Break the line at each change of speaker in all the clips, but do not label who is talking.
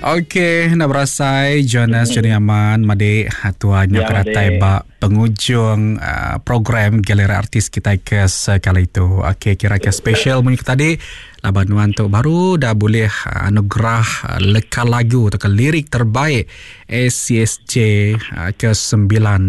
Okey, nak berasai Jonas Juniaman Made hatuanya keratai bak penghujung program Galeri Artis kita ke sekali itu. Okey, kira-kira special bunyi tadi labanuan tu baru dah boleh anugerah lekal lagu atau lirik terbaik ACSJ ke-9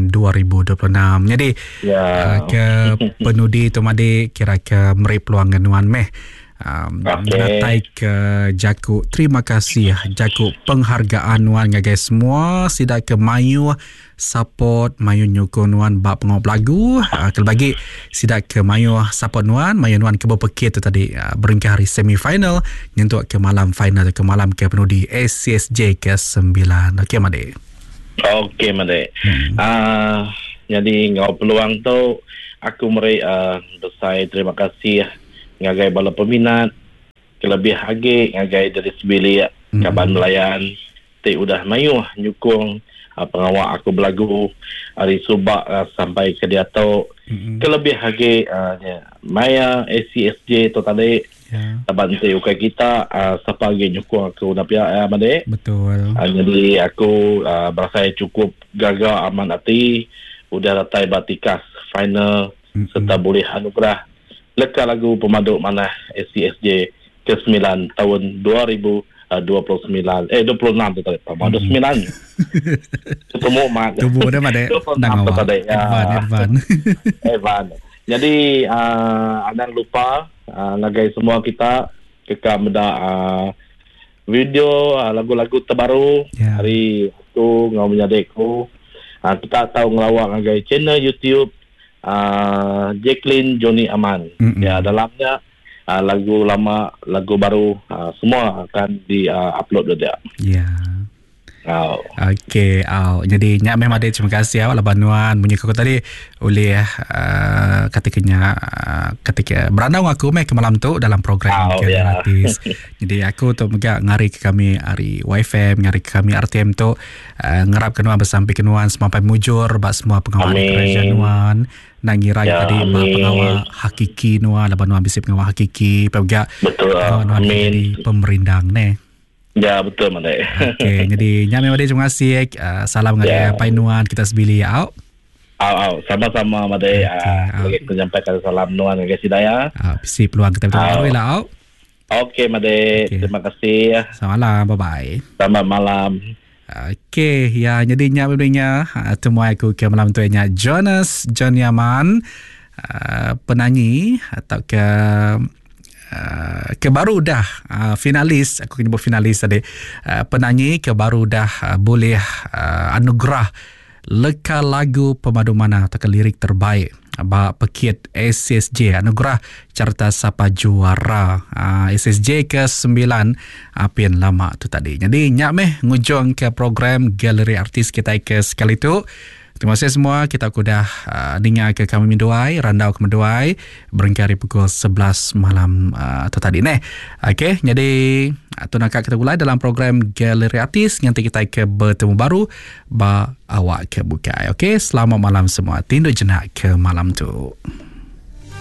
2026. Jadi ke penudi tu Made kira-kira meri peluang genuan meh. Natai ke Jaku. Terima kasih Jaku penghargaan nuan ngagai semua sidak ke mayu support mayu nyokong nuan bab pengop lagu kelbagi sidak ke mayu support nuan ke berpekit tu tadi beringkah hari semifinal nyentuk ke malam final ke malam ke penudi ACSJ ke-9. Okey Made.
Okey Made. Jadi ngau peluang tu aku meri besar terima kasih ngagai bala peminat kelebih hage ngagai dari sebilik kaban melayan te udah mayu nyukung pengawal aku belagu hari subak sampai ke dia tu kelebih hage maya ACSJ tu tadi taban te ukai kita siapa lagi nyukung aku napia Made
betul.
Jadi aku berasa cukup gagal aman hati udah ratai batikas final serta boleh anugerah lekal lagu pemaduk mana ACSJ ke-9 tahun 2029 26 tu tadi pemaduk 9 ketemu mak
tubuh dah Made nang awak
Evan. Jadi jangan lupa ngagai semua kita kekam dah video lagu-lagu terbaru hari aku ngau menyadekku kita tahu ngelawak ngagai channel YouTube Jacqueline Johnny Aman. Ya dalamnya lagu lama, lagu baru semua akan di-upload dia.
Ya. Okey, jadi nyak memang ada terima kasih awak labanuan bunyi aku tadi oleh ketika berandau aku ke malam tu dalam program gratis. Jadi aku tu megak ngari ke kami hari YFM, ngari ke kami RTM tu ngarap kenuan bersampai kenuan semampai mujur bak semua pengawal kerajaan nuan nak ngira tadi pengawal hakiki nuan labanuan bisa pengawal hakiki pegak nuan jadi pemerindang ne.
Ya betul Made.
Okey, jadi nyame Made terima kasih. Salam ngagai painuan kita sebili au.
Sama-sama Made. Lagi aku nyampaikan salam nuan ngagai sidaya.
Bisi peluang kita baru lah au.
Okey Made, terima kasih.
Selamat malam, bye-bye.
Selamat malam.
Okey, ya jadi nyame bedanya temu aku ke malam tu nya Jonas Juniaman penyanyi atau ke baru dah finalis, aku kena buat finalis tadi, penyanyi ke baru dah boleh anugerah lekal lagu pemadu mana atau lirik terbaik bak pekit ACSJ anugerah carta sapa juara ACSJ ke-9 apin lama tu tadi. Jadi nyak meh ngujung ke program Galeri Artis kita ke sekali tu. Terima kasih semua. Kita dah dengar ke kami Menduai, randau ke Menduai berengkari pukul 11 malam tu tadi neh. Okey, jadi tu nak kita mulai dalam program Galeri Artis nanti kita ke bertemu baru ba awak ke bukai. Okey, selamat malam semua. Tindu jenak ke malam tu.